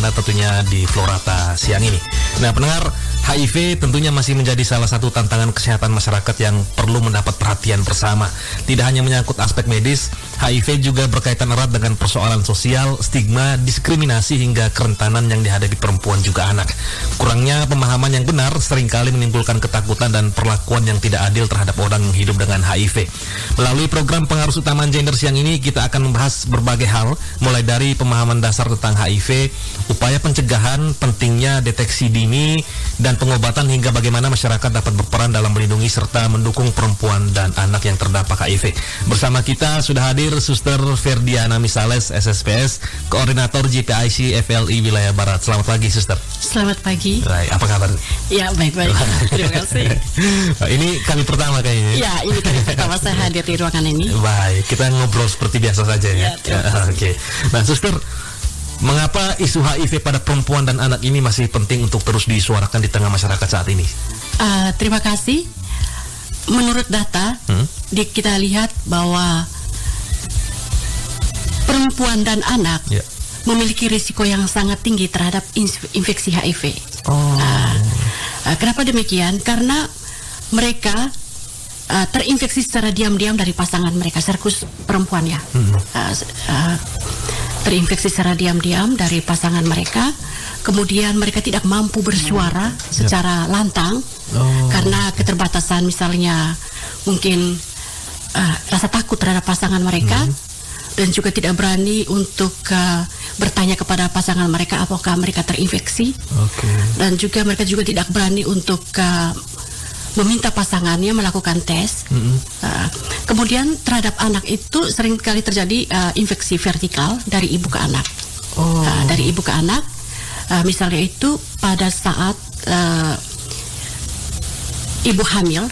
tentunya di Florata siang ini. Nah, pendengar, HIV tentunya masih menjadi salah satu tantangan kesehatan masyarakat yang perlu mendapat perhatian bersama. Tidak hanya menyangkut aspek medis, HIV juga berkaitan erat dengan persoalan sosial, stigma, diskriminasi hingga kerentanan yang dihadapi perempuan juga anak. Kurangnya pemahaman yang benar seringkali menimbulkan ketakutan dan perlakuan yang tidak adil terhadap orang yang hidup dengan HIV. Melalui program Pengaruh Utama Gender siang ini, kita akan membahas berbagai hal, mulai dari pemahaman dasar tentang HIV, upaya pencegahan, pentingnya deteksi dini, dan pengobatan hingga bagaimana masyarakat dapat berperan dalam melindungi serta mendukung perempuan dan anak yang terdampak HIV. Bersama kita sudah hadir Suster Ferdiana Misales, SSPS, Koordinator GPIC FLI Wilayah Barat. Selamat pagi, Suster. Selamat pagi. Baik, apa kabar? Ya, baik-baik. Terima kasih. Ini kali pertama kayaknya. Ya, ini kali pertama saya hadir di ruangan ini. Baik, kita ngobrol seperti biasa saja ya. Oke. Nah, Suster, mengapa isu HIV pada perempuan dan anak ini masih penting untuk terus disuarakan di tengah masyarakat saat ini? Terima kasih. Menurut data, kita lihat bahwa perempuan dan anak memiliki risiko yang sangat tinggi terhadap infeksi HIV. Kenapa demikian? Karena mereka terinfeksi secara diam-diam dari pasangan mereka, secara khusus perempuan ya. Terinfeksi secara diam-diam dari pasangan mereka, kemudian mereka tidak mampu bersuara secara lantang karena keterbatasan, misalnya mungkin rasa takut terhadap pasangan mereka, dan juga tidak berani untuk bertanya kepada pasangan mereka apakah mereka terinfeksi, dan juga mereka juga tidak berani untuk meminta pasangannya melakukan tes. Kemudian terhadap anak itu sering kali terjadi infeksi vertikal dari ibu ke anak. Dari ibu ke anak, misalnya itu pada saat ibu hamil,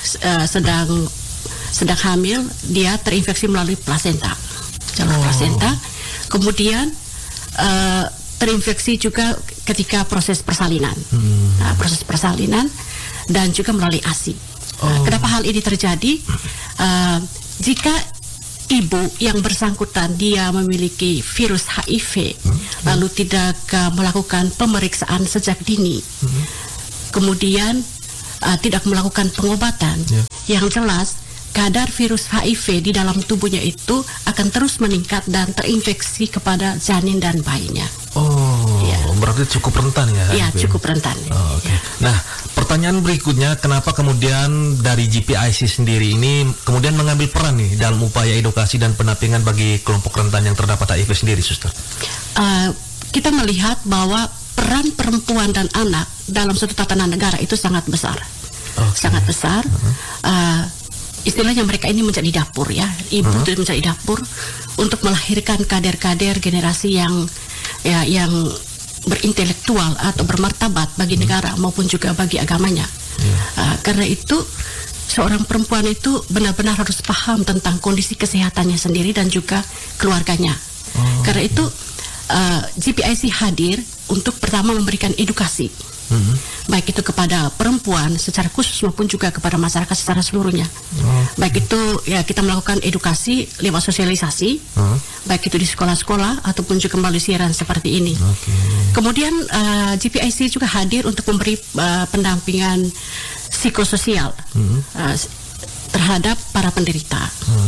sedang hamil, dia terinfeksi melalui plasenta, jalur plasenta. Kemudian terinfeksi juga ketika proses persalinan, proses persalinan, dan juga melalui ASI. Kenapa hal ini terjadi? Jika ibu yang bersangkutan dia memiliki virus HIV, lalu tidak melakukan pemeriksaan sejak dini, kemudian tidak melakukan pengobatan, yang jelas kadar virus HIV di dalam tubuhnya itu akan terus meningkat dan terinfeksi kepada janin dan bayinya. Berarti cukup rentan ya? Iya, cukup rentan. Nah, pertanyaan berikutnya, kenapa kemudian dari GPIC sendiri ini kemudian mengambil peran nih dalam upaya edukasi dan pendampingan bagi kelompok rentan yang terdapat HIV sendiri, Suster? Kita melihat bahwa peran perempuan dan anak dalam suatu tatanan negara itu sangat besar. Sangat besar. Istilahnya mereka ini menjadi dapur ya. Ibu itu menjadi dapur untuk melahirkan kader-kader generasi yang berintelektual atau bermartabat bagi negara maupun juga bagi agamanya. Karena itu seorang perempuan itu benar-benar harus paham tentang kondisi kesehatannya sendiri dan juga keluarganya. Karena itu GPIC hadir untuk pertama memberikan edukasi, baik itu kepada perempuan secara khusus maupun juga kepada masyarakat secara seluruhnya. Baik itu ya kita melakukan edukasi lewat sosialisasi, baik itu di sekolah-sekolah ataupun juga melalui siaran seperti ini. Kemudian GPIC juga hadir untuk memberi pendampingan psikososial terhadap para penderita,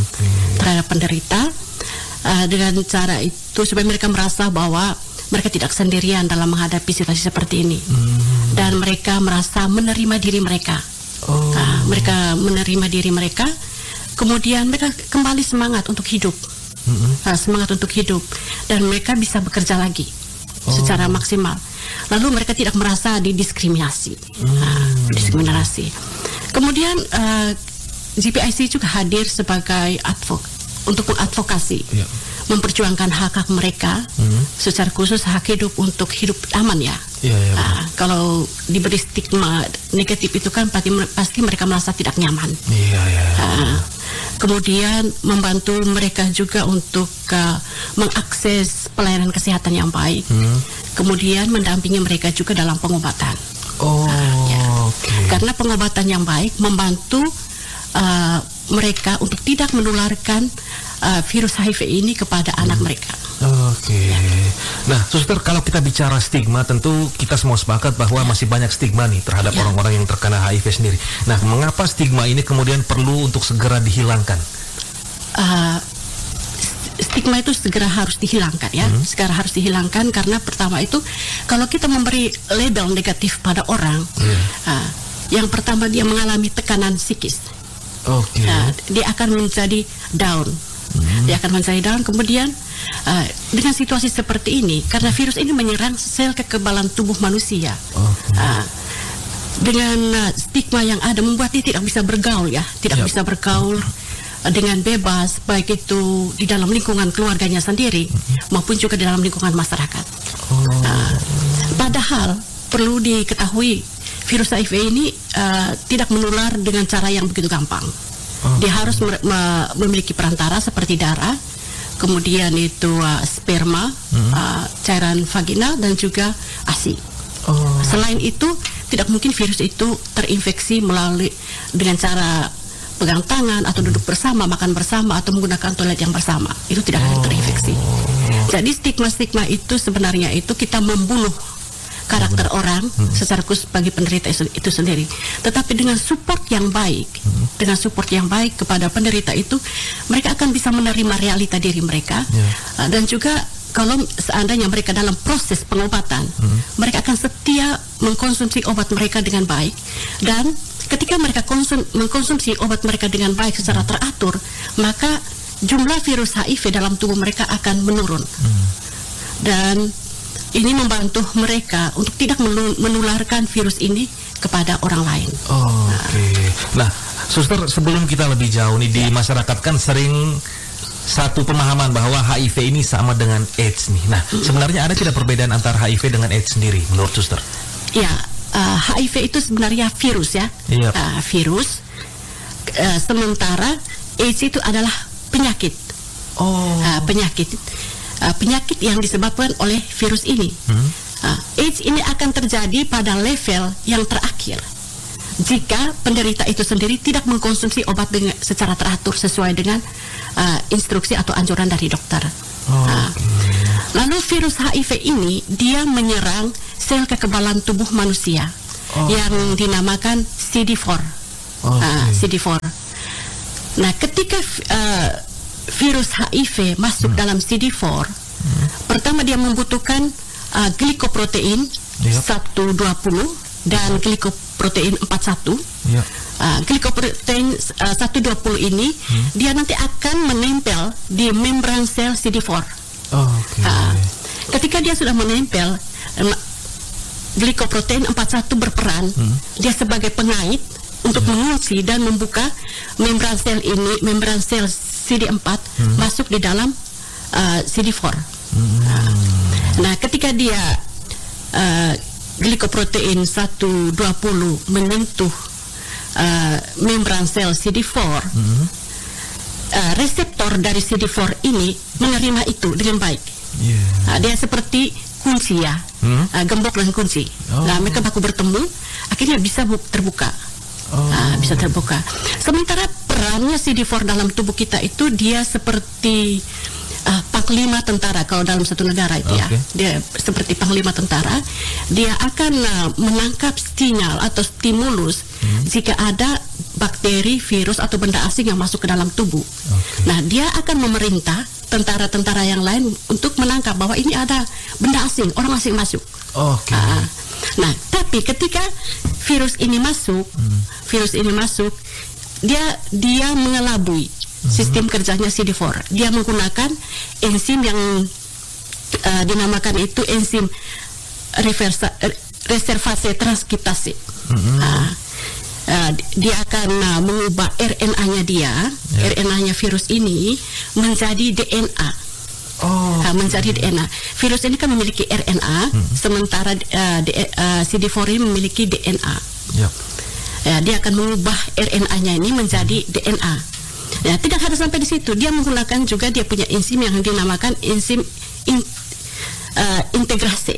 dengan cara itu supaya mereka merasa bahwa mereka tidak sendirian dalam menghadapi situasi seperti ini, dan mereka merasa menerima diri mereka. Mereka menerima diri mereka, kemudian mereka kembali semangat untuk hidup, dan mereka bisa bekerja lagi secara maksimal. Lalu mereka tidak merasa didiskriminasi. Kemudian GPIC juga hadir sebagai untuk mengadvokasi, memperjuangkan hak-hak mereka, secara khusus hak hidup untuk hidup aman ya. Kalau diberi stigma negatif itu kan pasti mereka merasa tidak nyaman. Kemudian membantu mereka juga untuk mengakses pelayanan kesehatan yang baik. Kemudian mendampingi mereka juga dalam pengobatan. Karena pengobatan yang baik membantu mereka untuk tidak menularkan virus HIV ini kepada anak mereka. Oke. Nah, suster, kalau kita bicara stigma, tentu kita semua sepakat bahwa masih banyak stigma nih terhadap orang-orang yang terkena HIV sendiri. Nah, mengapa stigma ini kemudian perlu untuk segera dihilangkan? Stigma itu segera harus dihilangkan ya. Segera harus dihilangkan karena pertama itu kalau kita memberi label negatif pada orang, yang pertama dia mengalami tekanan psikis. Dia akan menjadi down. Dia akan menjadi down. Kemudian dengan situasi seperti ini, karena virus ini menyerang sel kekebalan tubuh manusia, dengan stigma yang ada membuat dia tidak bisa bergaul ya, tidak bisa bergaul dengan bebas, baik itu di dalam lingkungan keluarganya sendiri maupun juga di dalam lingkungan masyarakat. Padahal perlu diketahui virus HIV ini tidak menular dengan cara yang begitu gampang. Dia harus memiliki perantara seperti darah, kemudian itu sperma, cairan vagina dan juga ASI. Selain itu tidak mungkin virus itu terinfeksi melalui dengan cara pegang tangan atau duduk bersama, makan bersama atau menggunakan toilet yang bersama. Itu tidak akan terinfeksi. Jadi stigma-stigma itu sebenarnya itu kita membunuh karakter orang secara khusus bagi penderita itu sendiri. Tetapi dengan support yang baik, kepada penderita itu, mereka akan bisa menerima realita diri mereka, dan juga kalau seandainya mereka dalam proses pengobatan, mereka akan setia mengkonsumsi obat mereka dengan baik, dan ketika mereka mengkonsumsi obat mereka dengan baik secara teratur, maka jumlah virus HIV dalam tubuh mereka akan menurun. Dan ini membantu mereka untuk tidak menularkan virus ini kepada orang lain. Nah, suster, sebelum kita lebih jauh nih, di masyarakat kan sering satu pemahaman bahwa HIV ini sama dengan AIDS nih. Nah, sebenarnya ada tidak perbedaan antara HIV dengan AIDS sendiri menurut suster? Ya, HIV itu sebenarnya virus ya, virus. Sementara AIDS itu adalah penyakit. Penyakit yang disebabkan oleh virus ini. AIDS ini akan terjadi pada level yang terakhir jika penderita itu sendiri tidak mengkonsumsi obat secara teratur sesuai dengan instruksi atau anjuran dari dokter. Lalu virus HIV ini dia menyerang sel kekebalan tubuh manusia yang dinamakan CD4. CD4. Nah, ketika virus HIV masuk dalam CD4, pertama dia membutuhkan glikoprotein 120 dan glikoprotein 41. Glikoprotein 120 ini dia nanti akan menempel di membran sel CD4. Ketika dia sudah menempel, glikoprotein 41 berperan dia sebagai pengait untuk mengunci dan membuka membran sel ini, membran sel CD4 masuk di dalam CD4. Nah, ketika dia glikoprotein 120 menyentuh membran sel CD4, reseptor dari CD4 ini menerima itu dengan baik. Dia seperti kunci ya, gembok dan kunci. Nah, mereka baku bertemu, akhirnya bisa terbuka. Bisa terbuka. Sementara perannya CD4 dalam tubuh kita itu dia seperti panglima tentara kalau dalam satu negara itu ya. Dia seperti panglima tentara. Dia akan menangkap sinyal atau stimulus jika ada bakteri, virus atau benda asing yang masuk ke dalam tubuh. Nah, dia akan memerintah tentara-tentara yang lain untuk menangkap bahwa ini ada benda asing, orang asing masuk. Nah, tapi ketika virus ini masuk, dia mengelabui sistem kerjanya CD4. Dia menggunakan enzim yang dinamakan itu enzim reservasi transkriptase. Dia akan mengubah RNA-nya RNA-nya virus ini menjadi DNA. Menjadi DNA. Virus ini kan memiliki RNA, sementara CD4 ini memiliki DNA. Dia akan mengubah RNA-nya ini menjadi DNA. Nah, tidak harus sampai di situ. Dia menggunakan juga dia punya enzim yang dinamakan enzim integrase.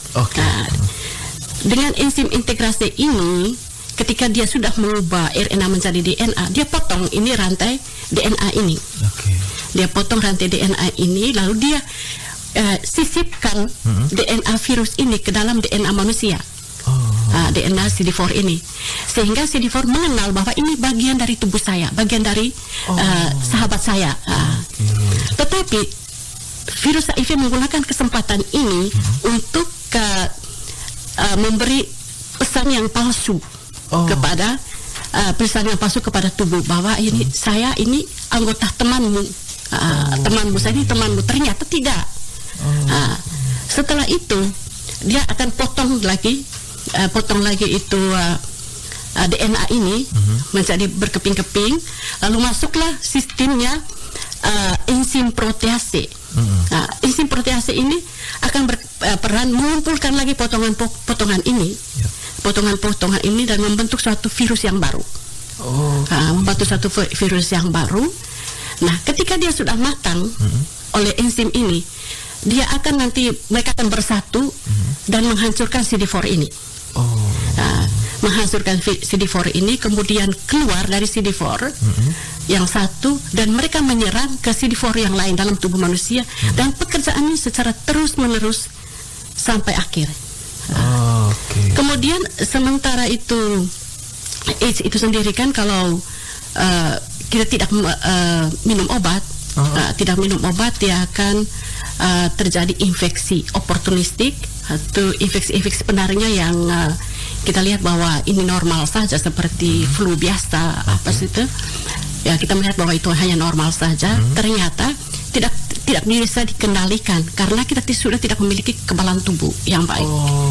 Dengan enzim integrase ini, ketika dia sudah mengubah RNA menjadi DNA, dia potong ini rantai DNA ini. Dia potong rantai DNA ini, lalu dia sisipkan DNA virus ini ke dalam DNA manusia. DNA CD4 ini, sehingga CD4 mengenal bahwa ini bagian dari tubuh saya, bagian dari sahabat saya. Tetapi virus HIV menggunakan kesempatan ini untuk memberi pesan yang palsu kepada kepada tubuh, bahwa ini saya ini anggota temanmu, temanmu saya ini temanmu. Ternyata tidak. Setelah itu dia akan potong lagi itu DNA ini menjadi berkeping-keping, lalu masuklah sistemnya enzim protease. Enzim protease ini akan berperan mengumpulkan lagi potongan-potongan ini, potongan-potongan ini, dan membentuk suatu virus yang baru. Membentuk suatu virus yang baru. Nah, ketika dia sudah matang oleh enzim ini, dia akan mereka akan bersatu dan menghancurkan CD4 ini. Menghancurkan CD4 ini, kemudian keluar dari CD4 yang satu, dan mereka menyerang ke CD4 yang lain dalam tubuh manusia, dan pekerjaannya secara terus-menerus sampai akhir. Kemudian sementara itu AIDS itu sendiri kan, kalau kita tidak minum obat, dia akan terjadi infeksi oportunistik atau infeksi penarinya yang kita lihat bahwa ini normal saja, seperti flu biasa, apa sih itu? Ya, kita melihat bahwa itu hanya normal saja. Ternyata tidak bisa dikendalikan karena kita sudah tidak memiliki kekebalan tubuh yang baik.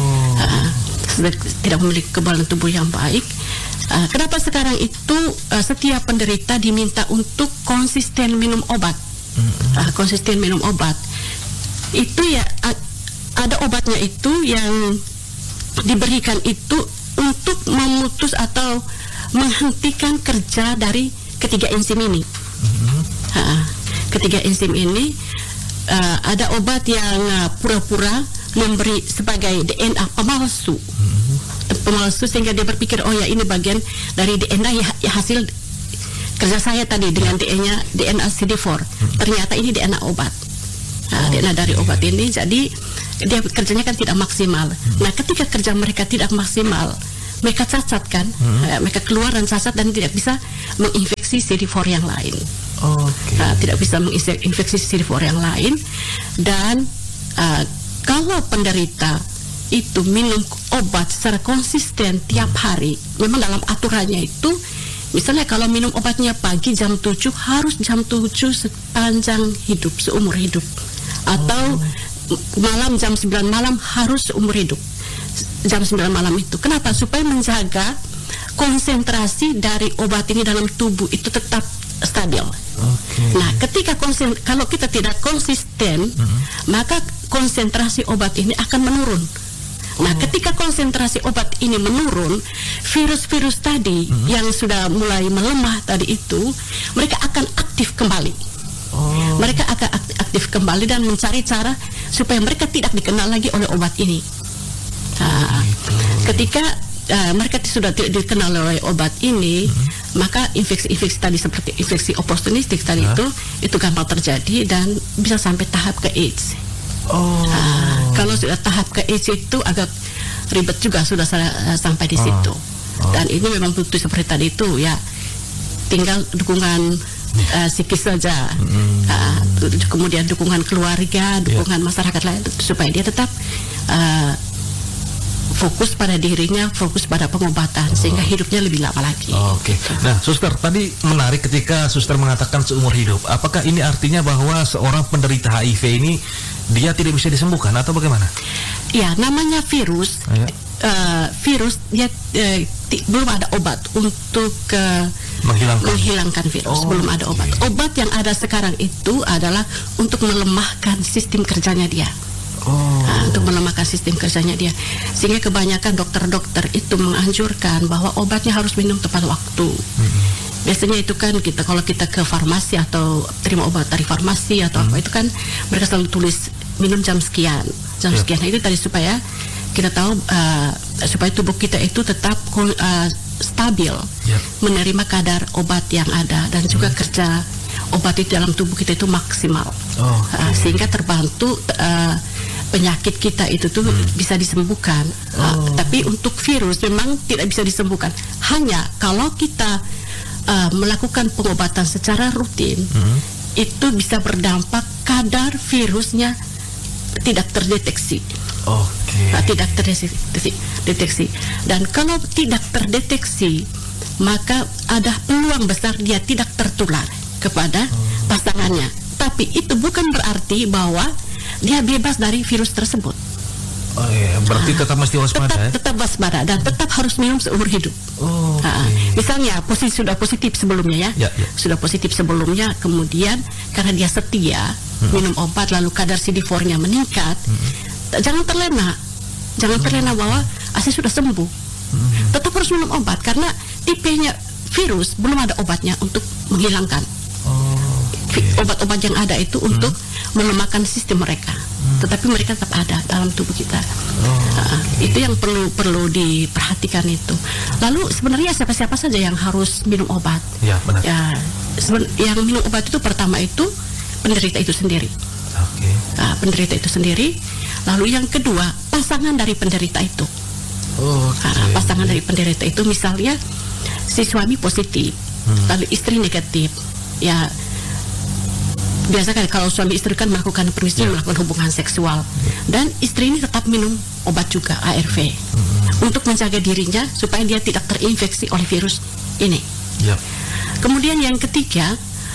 Tidak memiliki kekebalan tubuh yang baik. Kenapa sekarang itu setiap penderita diminta untuk konsisten minum obat? Konsisten minum obat. Itu ya ada obatnya itu yang diberikan itu untuk memutus atau menghentikan kerja dari ketiga enzim ini. Ketiga enzim ini, ada obat yang pura-pura memberi sebagai DNA pemalsu, sehingga dia berpikir, oh ya, ini bagian dari DNA ya hasil kerja saya tadi dengan DNA CD4. Ternyata ini DNA obat. DNA dari obat ini, jadi dia kerjanya kan tidak maksimal. Nah, ketika kerja mereka tidak maksimal, mereka cacat kan, mereka keluar dan cacat dan tidak bisa menginfeksi CD4 yang lain. Tidak bisa menginfeksi CD4 yang lain. Dan kalau penderita itu minum obat secara konsisten tiap hari, memang dalam aturannya itu, misalnya kalau minum obatnya pagi jam 7, harus jam 7 sepanjang hidup, seumur hidup. Atau malam jam 9 malam harus seumur hidup. Jam 9 malam itu. Kenapa? Supaya menjaga konsentrasi dari obat ini dalam tubuh itu tetap stabil. Nah, kalau kita tidak konsisten, maka konsentrasi obat ini akan menurun. Nah, ketika konsentrasi obat ini menurun, virus-virus tadi yang sudah mulai melemah tadi itu, mereka akan aktif kembali. Mereka akan aktif kembali dan mencari cara supaya mereka tidak dikenal lagi oleh obat ini. Ketika mereka sudah tidak dikenal oleh obat ini, maka infeksi-infeksi tadi seperti infeksi oportunistik tadi itu gampang terjadi dan bisa sampai tahap ke AIDS. Kalau sudah tahap ke AIDS itu agak ribet juga, sudah sampai di situ. Dan ini memang butuh seperti tadi itu ya, tinggal dukungan psikis saja, kemudian dukungan keluarga, dukungan masyarakat lain supaya dia tetap fokus pada dirinya, fokus pada pengobatan sehingga hidupnya lebih lama lagi. Nah, Suster, tadi menarik ketika Suster mengatakan seumur hidup. Apakah ini artinya bahwa seorang penderita HIV ini dia tidak bisa disembuhkan atau bagaimana? Ya, namanya virus. Virus dia belum ada obat untuk menghilangkan virus. Belum ada obat. Obat yang ada sekarang itu adalah untuk melemahkan sistem kerjanya dia. Untuk melemahkan sistem kerjanya dia. Sehingga kebanyakan dokter-dokter itu menganjurkan bahwa obatnya harus minum tepat waktu. Biasanya itu kan kalau kita ke farmasi atau terima obat dari farmasi atau apa itu kan mereka selalu tulis minum jam sekian. Jam sekian. Nah, itu tadi supaya kita tahu supaya tubuh kita itu tetap stabil, menerima kadar obat yang ada dan juga kerja obat itu dalam tubuh kita itu maksimal. Sehingga terbantu penyakit kita itu tuh bisa disembuhkan. Tapi untuk virus memang tidak bisa disembuhkan. Hanya kalau kita melakukan pengobatan secara rutin, itu bisa berdampak kadar virusnya tidak terdeteksi. Tidak terdeteksi. Dan kalau tidak terdeteksi, maka ada peluang besar dia tidak tertular kepada pasangannya. Tapi itu bukan berarti bahwa dia bebas dari virus tersebut. Berarti tetap mesti waspada. Tetap waspada dan tetap harus minum seumur hidup. Misalnya sudah positif sebelumnya sudah positif sebelumnya, kemudian karena dia setia minum obat lalu kadar CD4-nya meningkat, jangan terlena bahwa saya sudah sembuh. Tetap harus minum obat karena tipenya virus belum ada obatnya untuk menghilangkan. Obat-obat yang ada itu untuk melemahkan sistem mereka, tetapi mereka tetap ada dalam tubuh kita. Itu yang perlu diperhatikan itu. Lalu sebenarnya siapa-siapa saja yang harus minum obat? Ya, benar. Yang minum obat itu pertama itu penderita itu sendiri. Penderita itu sendiri. Lalu yang kedua pasangan dari penderita itu. Pasangan dari penderita itu misalnya si suami positif, lalu istri negatif. Ya, biasa kan kalau suami istri kan melakukan permissian, melakukan hubungan seksual, dan istri ini tetap minum obat juga ARV untuk menjaga dirinya supaya dia tidak terinfeksi oleh virus ini. Kemudian yang ketiga,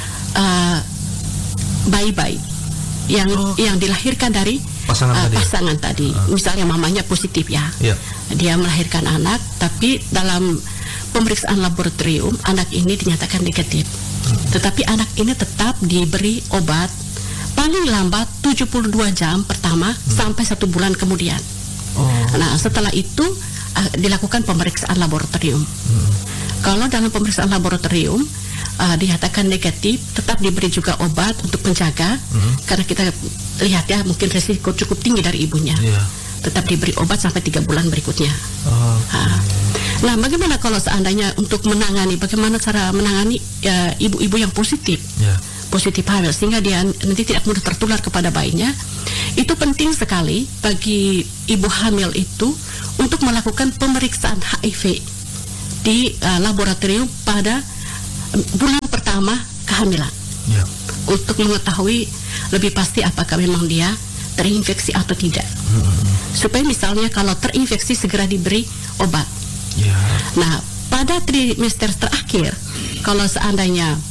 bayi-bayi yang dilahirkan dari pasangan tadi. Misalnya mamanya positif dia melahirkan anak, tapi dalam pemeriksaan laboratorium anak ini dinyatakan negatif. Tetapi anak ini tetap diberi obat paling lambat 72 jam pertama sampai 1 bulan kemudian. Nah, setelah itu dilakukan pemeriksaan laboratorium. Kalau dalam pemeriksaan laboratorium dinyatakan negatif, tetap diberi juga obat untuk menjaga, karena kita lihat ya mungkin risiko cukup tinggi dari ibunya. Tetap diberi obat sampai 3 bulan berikutnya. Nah, bagaimana kalau seandainya untuk menangani, bagaimana cara menangani ibu-ibu yang positif hamil sehingga dia nanti tidak mudah tertular kepada bayinya? Itu penting sekali bagi ibu hamil itu untuk melakukan pemeriksaan HIV di laboratorium pada bulan pertama kehamilan, untuk mengetahui lebih pasti apakah memang dia terinfeksi atau tidak. Supaya misalnya kalau terinfeksi segera diberi obat. Nah, pada trimester terakhir, kalau seandainya